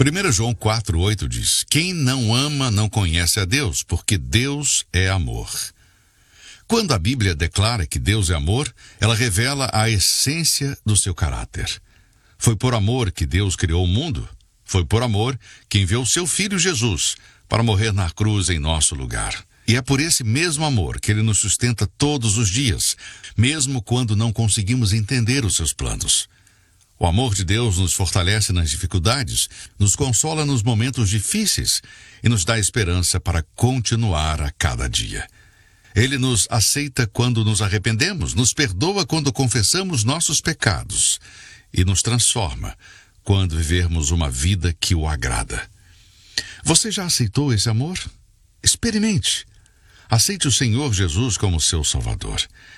1 João 4,8 diz: quem não ama não conhece a Deus, porque Deus é amor. Quando a Bíblia declara que Deus é amor, ela revela a essência do seu caráter. Foi por amor que Deus criou o mundo. Foi por amor que enviou seu Filho Jesus para morrer na cruz em nosso lugar. E é por esse mesmo amor que Ele nos sustenta todos os dias, mesmo quando não conseguimos entender os seus planos. O amor de Deus nos fortalece nas dificuldades, nos consola nos momentos difíceis e nos dá esperança para continuar a cada dia. Ele nos aceita quando nos arrependemos, nos perdoa quando confessamos nossos pecados e nos transforma quando vivermos uma vida que o agrada. Você já aceitou esse amor? Experimente. Aceite o Senhor Jesus como seu Salvador.